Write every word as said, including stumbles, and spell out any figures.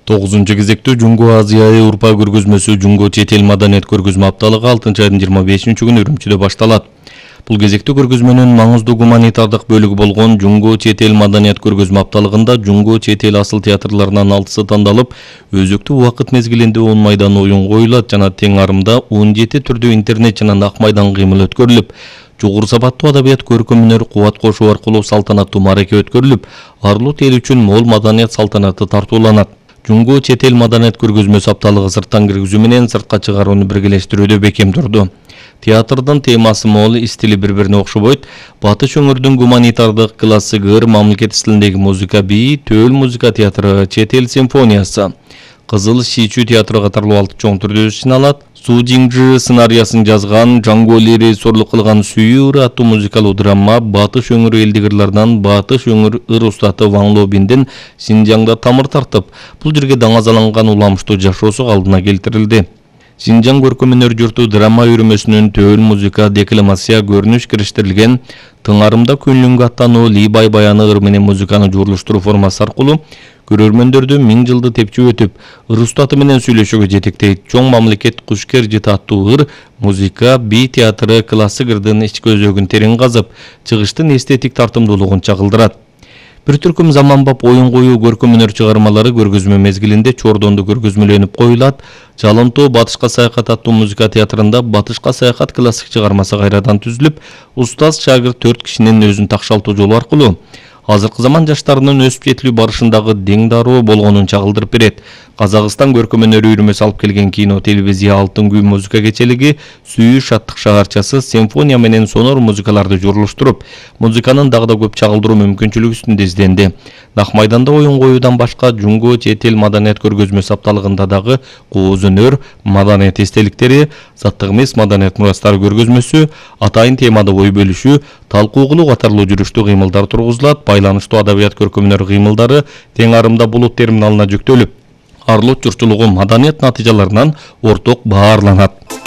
тогузунчу кезекте Жунго Азия Европа көргөзмөсү Жунго чет эл маданият көргөзмө апталыгы алтынчы айдын жыйырма бешинчи күнү Үрүмчүдө башталат. Бул кезекте көргөзмөнүн маңыздуу гуманитардык бөлүгү болгон Жунго чет эл маданият көргөзмө апталыгында Жунго чет эл асыл театрларынан алтысы тандалып, өзөктүү убакыт мезгилинде он майдан оюн коюлат жана тең арымда он жети түрдүү интернет жана ак майдан кыймыл өткөрүлүп, жогору сапаттуу адабият көркөмүнөр кубат кошуу аркылуу салтанаттуу маареке өткөрүлүп, арлут эл үчүн мол маданият салтанаты тартууланат. Жунго чет эл маданият көргөзмөсү апталыгы сырттан киргизүү менен сыртка чыгарууну биргелештирүүдө бекем турду. Театрдын темасы мол, стили бири-бирине окшобойт. Батыш өңүрдүн гуманитардык классик ыр мамлекет стилиндеги музыка бии, төл музыка театры, чет эл симфониясы, Кызыл Шичүү театры катарлуу алты чоң түрдө сыналат. Су Жиңжи сценариясын жазган, Жаңголи режиссерлук кылган Сүйүү ыры аттуу музыкалуу драма Батыш өңүрү элдигирлерден Батыш өңүр ыр устаты Ваң Лобиндин Синжаңда тамыр тартып, бул жерге даңазаланган уламыштуу жашоосу алдына келтирилди. Синжаң көркөмүнөр журту драма үйрөмөсүнүн төл музыка декламация көрүнүш кириштирилген, тыңарымда күнлүнгө аттануу Либай баяны ыр менен музыканы жуурулуштуруу формасы аркылуу көрөрмөндөрдү миң жылды тепчип өтүп, ыр устаты менен сүйлөшүүгө жетектейт. Чоң мамлекет кушкер жыты аттуу ыр, музыка, би театры классик ырдын ички өзөгүн терең казып, чыгыштын эстетик тартымдуулугун чагылдырат. Бир түркүм заманбап оюн коюу көркөмүнөр чыгармалары көргөзмө мезгилинде Чордондо көргөзмөлөнүп коюлат. Жалынтоо Батышка саякат аттуу музыка театрында Батышка саякат классик чыгармасы кайрадан түзүлүп, устаз шагырт төрт кишинин өзүн такшалтуу жолу аркылуу азыркы заман жаштарынын өсүп жетилүү барышындагы дең дароо болгонун чагылдырып берет. Казакстан көркөмүнөр үйрөмөсү алып келген кино, телевизия, алтын күй музыка кечелиги, Сүйүү шаттык шаарчасы симфония менен сонор музыкаларды жуурулуштуруп, музыканын дагы да көп чагылдыруу мүмкүнчүлүгү үстүндө изденди. Нак майданда оюн коюудан башка Жунго чет эл маданият көргөзмөсү апталыгында дагы кооз өнөр, маданият эстеликтери, заттык эмес маданият мурастары көргөзмөсү, атайын темада ой бөлүшүү, талкуу кылуу катарлуу жүрүштүү кыймылдар тургузулат. Байланыштуу адабият көркөмүнөр кыймылдары тең арымда булут терминалына жүктөлүп, арлут журтчулугу маданият натыйжаларынан орток баарланат.